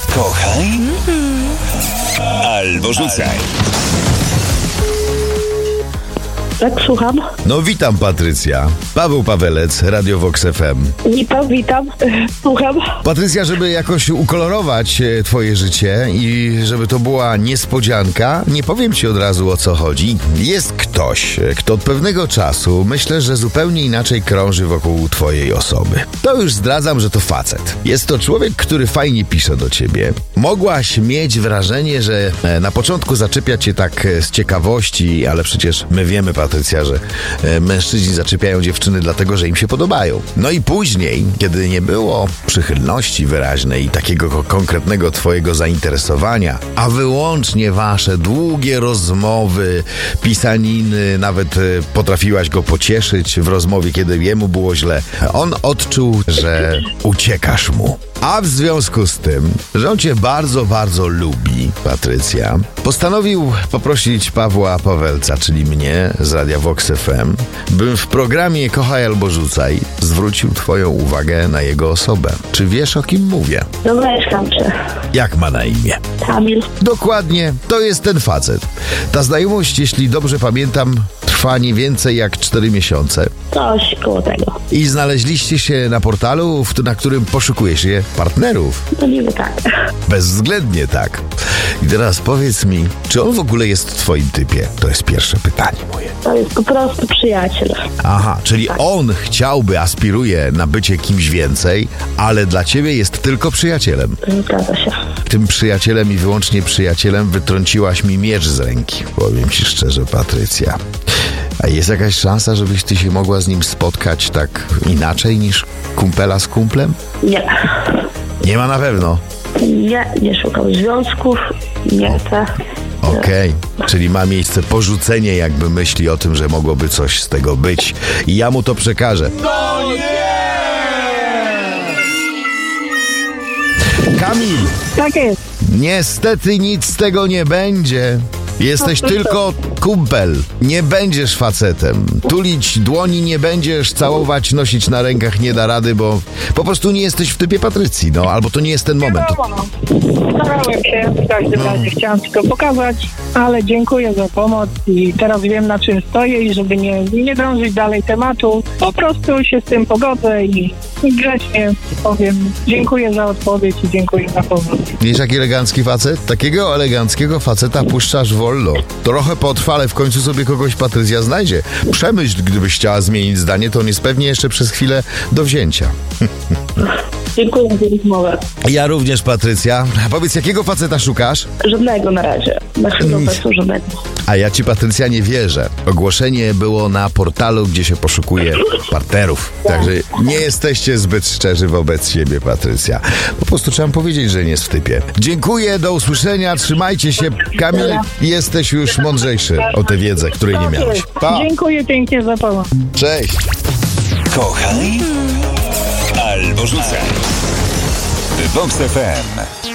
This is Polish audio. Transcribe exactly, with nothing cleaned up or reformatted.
Kochaj albo rzucaj. Tak, słucham. No witam, Patrycja. Paweł Pawelec, Radio Vox F M. Witam, witam. Słucham. Patrycja, żeby jakoś ukolorować e, twoje życie i żeby to była niespodzianka, nie powiem ci od razu, o co chodzi. Jest ktoś, e, kto od pewnego czasu, myślę, że zupełnie inaczej krąży wokół twojej osoby. To już zdradzam, że to facet. Jest to człowiek, który fajnie pisze do ciebie. Mogłaś mieć wrażenie, że e, na początku zaczepia cię tak e, z ciekawości, ale przecież my wiemy, Patrycja, że e, mężczyźni zaczepiają dziewczyny dlatego, że im się podobają. No i później, kiedy nie było przychylności wyraźnej i takiego ko- konkretnego twojego zainteresowania, a wyłącznie wasze długie rozmowy, pisaniny, nawet e, potrafiłaś go pocieszyć w rozmowie, kiedy jemu było źle, on odczuł, że uciekasz mu. A w związku z tym, że on cię bardzo, bardzo lubi, Patrycja, postanowił poprosić Pawła Pawelca, czyli mnie z Radia Vox F M, bym w programie Kochaj albo rzucaj zwrócił twoją uwagę na jego osobę. Czy wiesz, o kim mówię? Domyślam się. Jak ma na imię? Kamil. Dokładnie, to jest ten facet. Ta znajomość, jeśli dobrze pamiętam, trwa nie więcej jak cztery miesiące. Coś koło tego. I znaleźliście się na portalu, w- na którym poszukujesz je partnerów. No niby tak. Bezwzględnie tak. I teraz powiedz mi, czy on w ogóle jest w twoim typie? To jest pierwsze pytanie moje. To jest po prostu przyjaciel. Aha, czyli on chciałby, aspiruje na bycie kimś więcej, ale dla ciebie jest tylko przyjacielem. Zgadza się. Tym przyjacielem i wyłącznie przyjacielem wytrąciłaś mi miecz z ręki. Powiem ci szczerze, Patrycja. A jest jakaś szansa, żebyś ty się mogła z nim spotkać tak inaczej niż kumpela z kumplem? Nie. Nie ma na pewno. Nie, nie szukam związków. Nie chcę. Okej, czyli ma miejsce porzucenie jakby myśli o tym, że mogłoby coś z tego być. I ja mu to przekażę. No nie! Kamil, Tak jest. niestety nic z tego nie będzie. Jesteś tylko kumpel. Nie będziesz facetem. Tulić dłoni nie będziesz, całować, nosić na rękach nie da rady, bo po prostu nie jesteś w typie Patrycji, no, albo to nie jest ten moment. Starałem się, w każdym razie chciałem ci to pokazać, ale dziękuję za pomoc i teraz wiem, na czym stoję i żeby nie, nie drążyć dalej tematu, po prostu się z tym pogodzę i grzecznie powiem dziękuję za odpowiedź i dziękuję za pomoc. Wiesz, jaki elegancki facet? Takiego eleganckiego faceta puszczasz wolno. Trochę potrwa, ale w końcu sobie kogoś Patrycja znajdzie. Przemyśl, gdybyś chciała zmienić zdanie, to on jest pewnie jeszcze przez chwilę do wzięcia. Dziękuję za rozmowę. Ja również, Patrycja. Powiedz, jakiego faceta szukasz? Żadnego na razie. Na chwilę obecną żadnego. A ja ci, Patrycja, nie wierzę. Ogłoszenie było na portalu, gdzie się poszukuje partnerów. Także nie jesteście zbyt szczerzy wobec siebie, Patrycja. Po prostu trzeba powiedzieć, że nie jest w typie. Dziękuję, do usłyszenia, trzymajcie się. Kamil, jesteś już mądrzejszy o tę wiedzę, której nie miałeś. Pa! Dziękuję pięknie za pomoc. Cześć! Kochaj albo rzucaj. Vox F M.